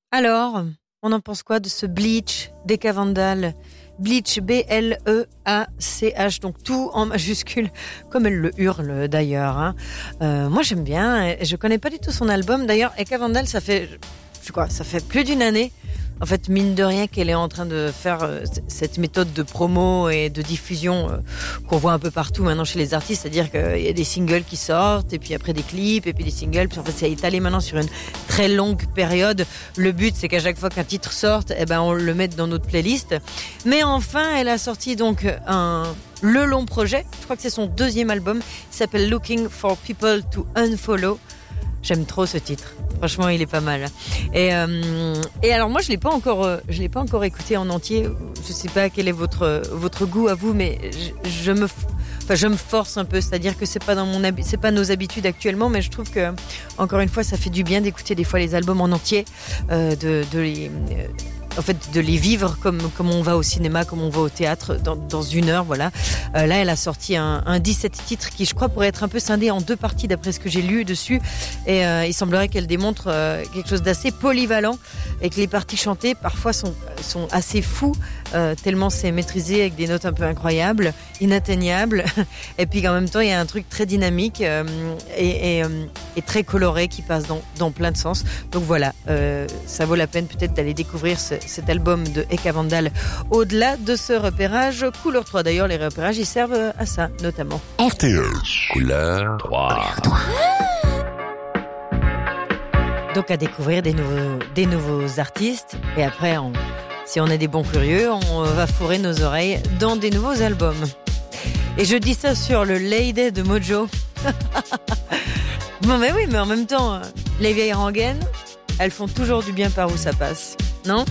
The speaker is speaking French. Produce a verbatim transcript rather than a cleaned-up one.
Alors, on en pense quoi de ce Bleach d'Eka Vandal? Bleach, B L E A C H, donc tout en majuscule, comme elle le hurle d'ailleurs. Hein. Euh, moi j'aime bien, je connais pas du tout son album. D'ailleurs, Eka Vandal, ça fait, je sais quoi, ça fait plus d'une année. En fait, mine de rien, qu'elle est en train de faire euh, cette méthode de promo et de diffusion euh, qu'on voit un peu partout maintenant chez les artistes, c'est-à-dire qu'il y a des singles qui sortent, et puis après des clips, et puis des singles, puis en fait c'est étalé maintenant sur une très longue période. Le but, c'est qu'à chaque fois qu'un titre sorte, eh ben on le mette dans notre playlist. Mais enfin, elle a sorti donc un le long projet. Je crois que c'est son deuxième album. Il s'appelle Looking for People to Unfollow. J'aime trop ce titre. Franchement, il est pas mal. Et, euh, et alors moi, je l'ai pas encore, euh, je l'ai pas encore écouté en entier. Je sais pas quel est votre votre goût à vous, mais je, je me, enfin, je me force un peu. C'est-à-dire que c'est pas dans mon, c'est pas nos habitudes actuellement, mais je trouve que encore une fois, ça fait du bien d'écouter des fois les albums en entier, euh, de, de les. Euh, en fait, de les vivre comme, comme on va au cinéma, comme on va au théâtre, dans, dans une heure, voilà. Euh, là, elle a sorti un, un dix-sept titres qui, je crois, pourrait être un peu scindé en deux parties, d'après ce que j'ai lu dessus. Et euh, il semblerait qu'elle démontre euh, quelque chose d'assez polyvalent et que les parties chantées, parfois, sont, sont assez fous, euh, tellement c'est maîtrisé avec des notes un peu incroyables, inatteignables. Et puis, en même temps, il y a un truc très dynamique euh, et, et, euh, et très coloré qui passe dans, dans plein de sens. Donc voilà, euh, ça vaut la peine peut-être d'aller découvrir ce cet album de Eka Vandal au-delà de ce repérage Couleur trois. D'ailleurs, les repérages, ils servent à ça, notamment. R T S. Couleur trois. Donc, à découvrir des nouveaux, des nouveaux artistes. Et après, on, si on est des bons curieux, on va fourrer nos oreilles dans des nouveaux albums. Et je dis ça sur le Lady de Mojo. Bon, mais oui, mais en même temps, les vieilles rengaines, elles font toujours du bien par où ça passe. Non ?